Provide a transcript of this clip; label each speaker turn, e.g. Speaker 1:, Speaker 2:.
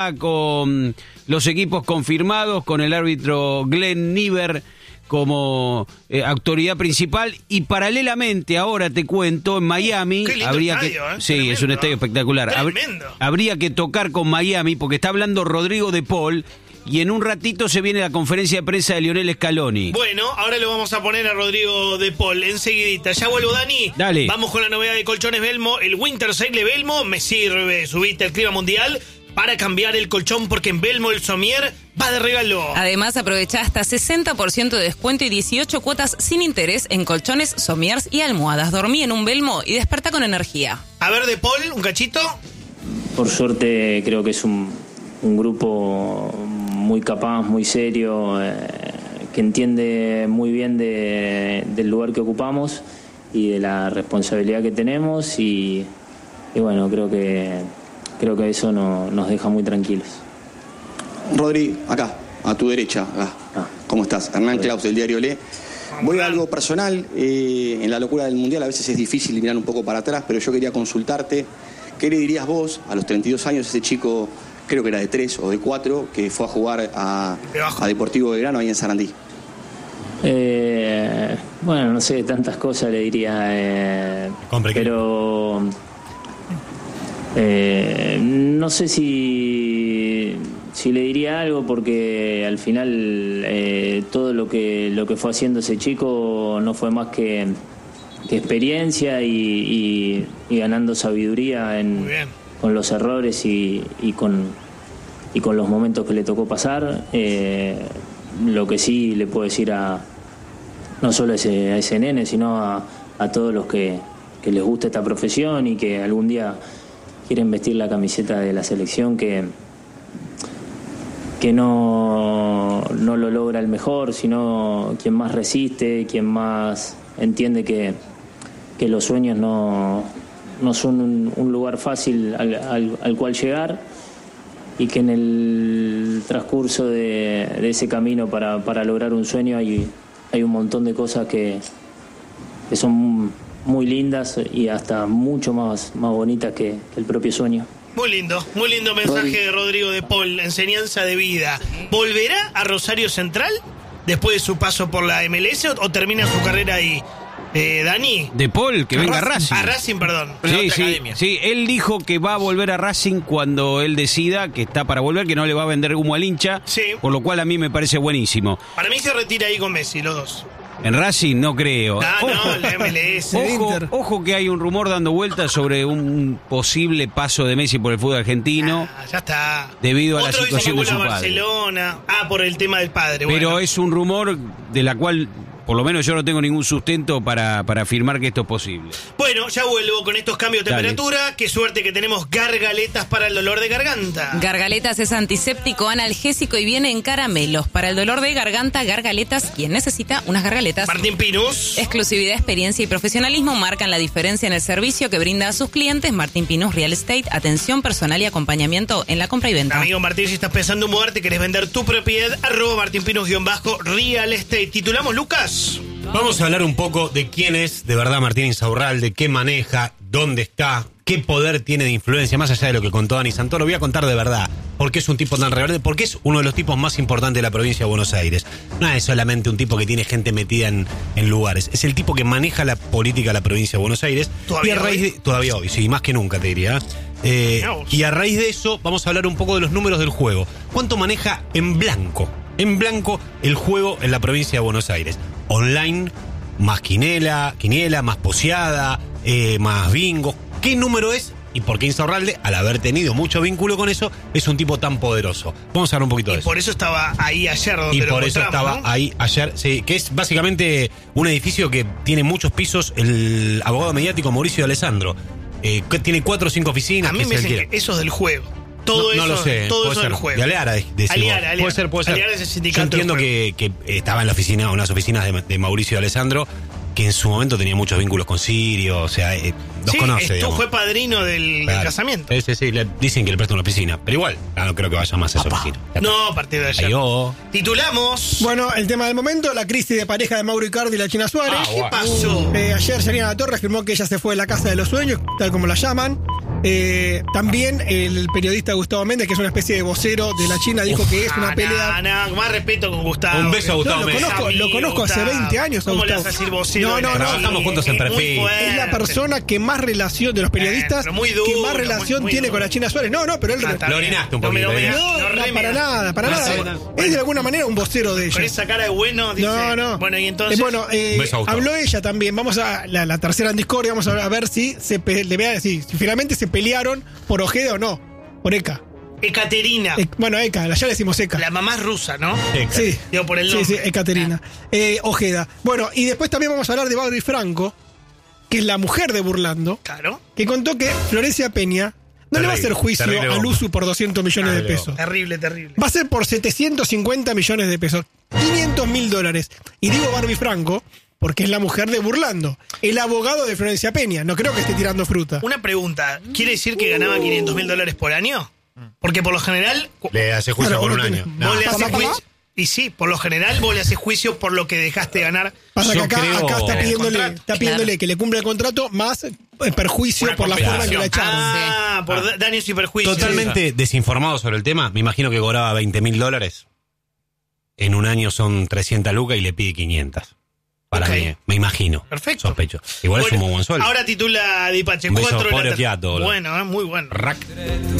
Speaker 1: con los equipos confirmados, con el árbitro Glenn Niver como autoridad principal, y paralelamente ahora te cuento, en Miami habría
Speaker 2: estadio,
Speaker 1: que sí, tremendo. Es un estadio espectacular. Habría que tocar con Miami porque está hablando Rodrigo de Paul. Y en un ratito se viene la conferencia de prensa de Lionel Scaloni.
Speaker 2: Bueno, ahora lo vamos a poner a Rodrigo de Paul enseguidita. Ya vuelvo, Dani.
Speaker 1: Dale.
Speaker 2: Vamos con la novedad de Colchones Belmo. El Winter Sale de Belmo me sirve. Subiste el clima mundial para cambiar el colchón porque en Belmo el somier va de regalo.
Speaker 3: Además, aprovecha hasta 60% de descuento y 18 cuotas sin interés en colchones, somiers y almohadas. Dormí en un Belmo y desperta con energía.
Speaker 2: A ver, de Paul, un cachito.
Speaker 4: Por suerte creo que es un grupo muy capaz, muy serio, que entiende muy bien del lugar que ocupamos y de la responsabilidad que tenemos y bueno, creo que eso nos deja muy tranquilos.
Speaker 5: Rodri, acá, a tu derecha, acá. ¿Cómo estás? Hernán Claus, del diario Le. Voy a algo personal. En la locura del Mundial a veces es difícil mirar un poco para atrás, pero yo quería consultarte, ¿qué le dirías vos a los 32 años a ese chico, creo que era de 3 o de 4, que fue a jugar a Deportivo Belgrano ahí en Sarandí?
Speaker 4: Bueno, no sé, tantas cosas le diría, pero no sé si le diría algo, porque al final todo lo que fue haciendo ese chico no fue más que experiencia y ganando sabiduría con los errores y con los momentos que le tocó pasar. Lo que sí le puedo decir no solo a ese nene, sino a todos los que les gusta esta profesión y que algún día quieren vestir la camiseta de la selección, que no lo logra el mejor, sino quien más resiste, quien más entiende que los sueños no son un lugar fácil al cual llegar, y que en el transcurso de ese camino para lograr un sueño hay un montón de cosas que son muy lindas y hasta mucho más bonitas que el propio sueño.
Speaker 2: Muy lindo mensaje de Rodrigo de Paul, enseñanza de vida. ¿Volverá a Rosario Central después de su paso por la MLS o termina su carrera ahí? Dani.
Speaker 1: De Paul, que venga a Racing.
Speaker 2: A Racing, perdón.
Speaker 1: Sí, él dijo que va a volver a Racing cuando él decida que está para volver, que no le va a vender humo al hincha, por lo cual a mí me parece buenísimo.
Speaker 2: Para mí se retira ahí con Messi, los dos.
Speaker 1: En Racing no creo.
Speaker 2: No, la MLS.
Speaker 1: Ojo que hay un rumor dando vueltas sobre un posible paso de Messi por el fútbol argentino.
Speaker 2: Ya está.
Speaker 1: Debido a la situación de su padre.
Speaker 2: Barcelona. Por el tema del padre.
Speaker 1: Pero es un rumor de la cual, por lo menos yo no tengo ningún sustento para afirmar que esto es posible.
Speaker 2: Bueno, ya vuelvo con estos cambios de temperatura. Qué suerte que tenemos Gargaletas para el dolor de garganta.
Speaker 3: Gargaletas es antiséptico, analgésico y viene en caramelos. Para el dolor de garganta, Gargaletas, quien necesita unas Gargaletas.
Speaker 2: Martín Pinus.
Speaker 3: Exclusividad, experiencia y profesionalismo marcan la diferencia en el servicio que brinda a sus clientes. Martín Pinus Real Estate, atención personal y acompañamiento en la compra y venta.
Speaker 2: Amigo Martín, si estás pensando en mudarte, querés vender tu propiedad, @martinpinus_Real Estate. ¿Titulamos, Lucas?
Speaker 6: Vamos a hablar un poco de quién es de verdad Martín Insaurralde, qué maneja, dónde está, qué poder tiene de influencia, más allá de lo que contó Dani Santoro. Voy a contar de verdad por qué es un tipo tan rebelde, porque es uno de los tipos más importantes de la provincia de Buenos Aires. No es solamente un tipo que tiene gente metida en lugares, es el tipo que maneja la política de la provincia de Buenos Aires. Todavía hoy, sí, más que nunca te diría. Y a raíz de eso vamos a hablar un poco de los números del juego. ¿Cuánto maneja en blanco el juego en la provincia de Buenos Aires? Online, más quiniela, más poseada, más bingo. ¿Qué número es? Y por qué Insaurralde, al haber tenido mucho vínculo con eso, es un tipo tan poderoso. Vamos a hablar un poquito de eso.
Speaker 2: Y por eso estaba ahí ayer donde
Speaker 6: lo encontramos, ¿no? Ahí ayer, sí, que es básicamente un edificio que tiene muchos pisos. El abogado mediático Mauricio de Alessandro, que tiene 4 o 5 oficinas.
Speaker 2: A mí me dicen que eso es del juego. Todo
Speaker 6: no
Speaker 2: eso,
Speaker 6: lo sé,
Speaker 2: todo eso
Speaker 6: ser.
Speaker 2: del juego.
Speaker 6: De Aleara,
Speaker 2: Aliara.
Speaker 6: Puede ser.
Speaker 2: Aliara es el sindicato.
Speaker 6: Yo entiendo que estaba en la oficina, unas oficinas de Mauricio de Alessandro, que en su momento tenía muchos vínculos con Sirio, o sea, los conoce.
Speaker 2: Tú fue padrino del casamiento.
Speaker 6: Sí, le dicen que le presta una oficina, pero igual, no creo que vaya más a esa oficina.
Speaker 2: No, a partir de ayer. Titulamos.
Speaker 7: Bueno, el tema del momento, la crisis de pareja de Mauro Icardi y la China Suárez.
Speaker 2: ¿Qué pasó?
Speaker 7: Ayer Selena La Torre afirmó que ella se fue de la casa de los sueños, tal como la llaman. También el periodista Gustavo Méndez, que es una especie de vocero de la China, dijo que es una pelea.
Speaker 2: Más respeto con Gustavo.
Speaker 6: Un beso a Gustavo
Speaker 7: No,
Speaker 6: Méndez.
Speaker 7: lo conozco hace 20 años a
Speaker 2: ¿Cómo le
Speaker 7: Gustavo.
Speaker 2: vas a decir vocero?
Speaker 7: No.
Speaker 6: Trabajamos juntos en
Speaker 2: Es muy
Speaker 6: Perfil.
Speaker 2: fuerte.
Speaker 7: Es la persona que más relación de los periodistas,
Speaker 2: pero muy
Speaker 7: que
Speaker 2: duro,
Speaker 7: más relación
Speaker 2: muy
Speaker 7: tiene
Speaker 2: duro.
Speaker 7: con la China Suárez. No, pero él.
Speaker 2: Está
Speaker 6: Lo
Speaker 2: bien.
Speaker 6: orinaste un
Speaker 2: No me
Speaker 6: poquito,
Speaker 2: lo
Speaker 6: ¿eh?
Speaker 2: veas.
Speaker 7: No,
Speaker 2: Lo
Speaker 7: para nada, para
Speaker 2: No
Speaker 7: nada.
Speaker 2: sé.
Speaker 7: Es de alguna manera un vocero de
Speaker 2: Con
Speaker 7: ella.
Speaker 2: esa cara de bueno, dice.
Speaker 7: No.
Speaker 2: Bueno, y entonces.
Speaker 6: Beso a Gustavo.
Speaker 7: Habló ella también. Vamos a la tercera en discordia. Vamos a ver si si finalmente se pelearon por Ojeda o no. Por Eka.
Speaker 2: Ekaterina.
Speaker 7: Bueno, Eka, ya le decimos Eka.
Speaker 2: La mamá es rusa, ¿no?
Speaker 7: Sí.
Speaker 2: Digo, por el nombre.
Speaker 7: Sí, Ekaterina. Ojeda. Bueno, y después también vamos a hablar de Barbie Franco, que es la mujer de Burlando,
Speaker 2: Claro.
Speaker 7: que contó que Florencia Peña no le va a hacer juicio
Speaker 6: terrible
Speaker 7: a
Speaker 6: bomba.
Speaker 7: Luzu por 200 millones de
Speaker 6: Terrible
Speaker 7: pesos.
Speaker 2: Terrible.
Speaker 7: Va a ser por 750 millones de pesos. $500.000. Y digo Barbie Franco porque es la mujer de Burlando, el abogado de Florencia Peña. No creo que esté tirando fruta.
Speaker 2: Una pregunta. ¿Quiere decir que ganaba $500.000 por año? Porque por lo general.
Speaker 6: Le hace juicio
Speaker 7: Claro,
Speaker 6: por un
Speaker 7: uno
Speaker 6: año.
Speaker 7: tiene-
Speaker 6: No.
Speaker 2: Vos le haces
Speaker 7: ¿Papá?
Speaker 2: juicio. Y sí, por lo general vos le haces juicio por lo que dejaste de ganar.
Speaker 7: Pasa que
Speaker 6: Yo
Speaker 7: acá
Speaker 6: creo-
Speaker 7: está
Speaker 2: El
Speaker 7: pidiéndole,
Speaker 2: contrato.
Speaker 7: que le cumpla el contrato más perjuicio
Speaker 2: Una
Speaker 7: por la forma en que la echaron.
Speaker 2: Por daños y perjuicios.
Speaker 6: Totalmente desinformado sobre el tema. Me imagino que cobraba $20.000. En un año son 300 lucas y le pide 500. Para
Speaker 2: Ok.
Speaker 6: mí, me imagino.
Speaker 2: Perfecto.
Speaker 6: Sospecho. Igual es un muy buen sueldo.
Speaker 2: Ahora titula Dipache.
Speaker 6: Un beso,
Speaker 2: 4 de la
Speaker 6: pobre
Speaker 2: tarde.
Speaker 6: Piatto, boludo.
Speaker 2: Bueno, muy bueno.
Speaker 6: Rack.